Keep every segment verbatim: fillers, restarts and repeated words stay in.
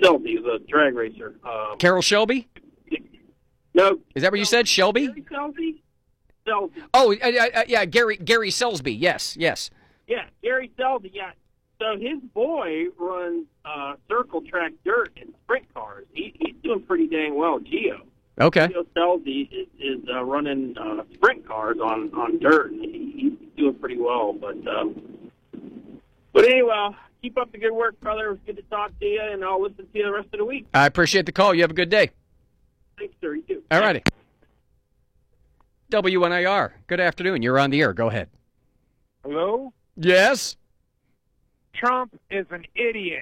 Shelby, the drag racer. Um, Carol Shelby? no. Is that what you said, Shelby? Gary Selby? Selby. Oh, uh, uh, yeah, Gary Gary Selsby. Yes, yes. Yeah, Gary Selby, yeah. So his boy runs uh, circle track dirt and sprint cars. He, he's doing pretty dang well, Gio. Okay. Gio Selby is, is uh, running uh, sprint cars on, on dirt, and he, he's doing pretty well. But, um, but anyway, keep up the good work, brother. It was good to talk to you, and I'll listen to you the rest of the week. I appreciate the call. You have a good day. Thanks, sir. You too. All righty. W N I R. Good afternoon. You're on the air. Go ahead. Hello? Yes? Trump is an idiot.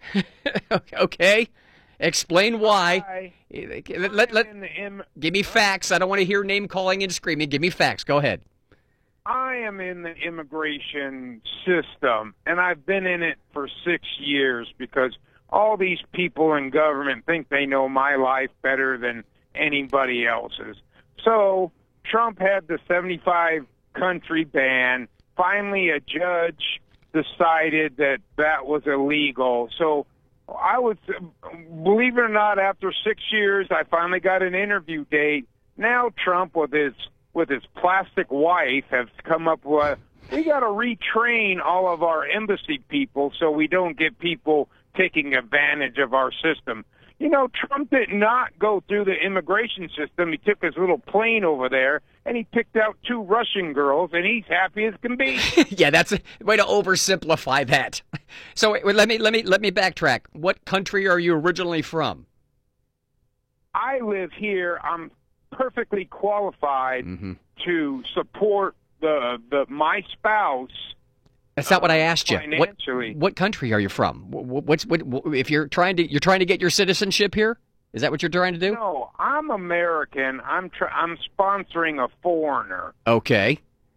Okay. Explain why. Hi. Let, let, let, I'm in the im- give me facts. I don't want to hear name calling and screaming. Give me facts. Go ahead. I am in the immigration system, and I've been in it for six years because all these people in government think they know my life better than anybody else's. So Trump had the seventy-five country ban. Finally, a judge decided that that was illegal. So I was, believe it or not, after six years, I finally got an interview date. Now Trump, with his with his plastic wife, has come up with, we got to retrain all of our embassy people so we don't get people taking advantage of our system. You know, Trump did not go through the immigration system. He took his little plane over there, and he picked out two Russian girls, and he's happy as can be. Yeah, that's a way to oversimplify that. So wait, let me let me let me backtrack. What country are you originally from? I live here. I'm perfectly qualified Mm-hmm. to support the the my spouse. That's not what I asked you. What, Financially. what country are you from? Wh- What's what, if you're trying to you're trying to get your citizenship here? Is that what you're trying to do? No, I'm American. I'm tr- I'm sponsoring a foreigner, Okay.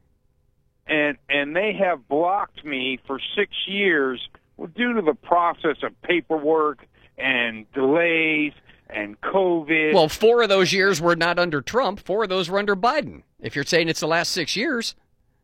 and and they have blocked me for six years due to the process of paperwork and delays and COVID. Well, four of those years were not under Trump. Four of those were under Biden. If you're saying it's the last six years.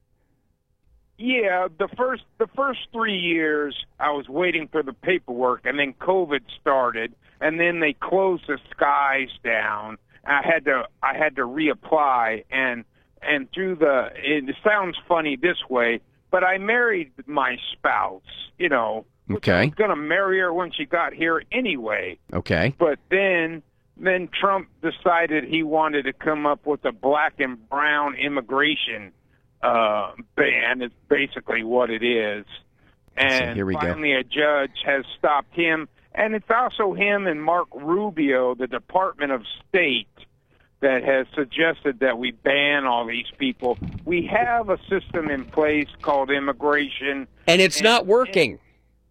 Yeah, the first the first three years I was waiting for the paperwork, and then COVID started, and then they closed the skies down. I had to I had to reapply, and and through the it sounds funny this way, but I married my spouse. You know, Okay. I was going to marry her when she got here anyway. Okay. But then then Trump decided he wanted to come up with a black and brown immigration uh, ban. Is basically what it is. And here we go. finally a judge has stopped him. And it's also him and Mark Rubio, the Department of State, that has suggested that we ban all these people. We have a system in place called immigration. And it's and, not working.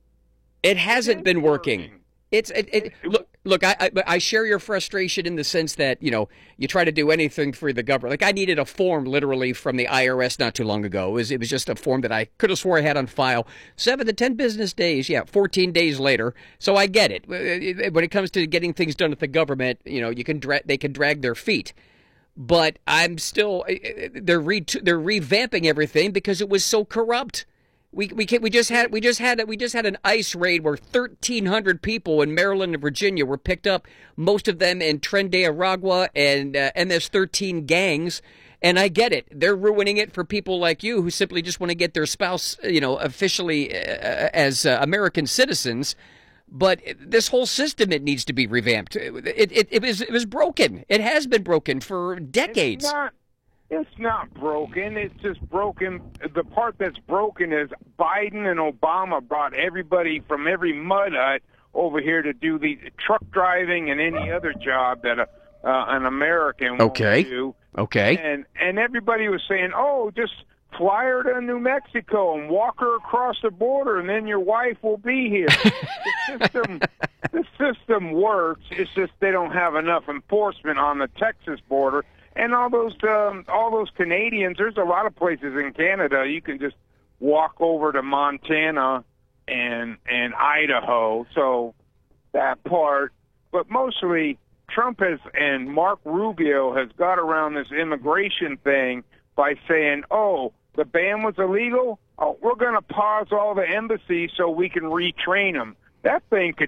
It hasn't is been working. working. It's it, it, look. Look, I, I I share your frustration in the sense that you know you try to do anything for the government. Like I needed a form literally from the I R S not too long ago. It was it was just a form that I could have swore I had on file. Seven to ten business days. Yeah, fourteen days later. So I get it. When it comes to getting things done with the government, you know, you can dra- they can drag their feet. But I'm still they're re- they're revamping everything because it was so corrupt. We we can, we just had we just had we just had an ICE raid where thirteen hundred people in Maryland and Virginia were picked up, most of them in Tren de Aragua and uh, M S thirteen gangs. And I get it; they're ruining it for people like you who simply just want to get their spouse, you know, officially uh, as uh, American citizens. But this whole system, it needs to be revamped. It it it was it was broken. It has been broken for decades. It's not, it's not broken. It's just broken. The part that's broken is Biden and Obama brought everybody from every mud hut over here to do the truck driving and any other job that a, uh, an American Okay. won't do. Okay. And and everybody was saying, oh, just fly her to New Mexico and walk her across the border, and then your wife will be here. the system, the system works. It's just they don't have enough enforcement on the Texas border. And all those um, all those Canadians, there's a lot of places in Canada you can just walk over to Montana and and Idaho. So that part, but mostly Trump has and Mark Rubio has got around this immigration thing by saying, oh, the ban was illegal. Oh, we're going to pause all the embassies so we can retrain them. That thing could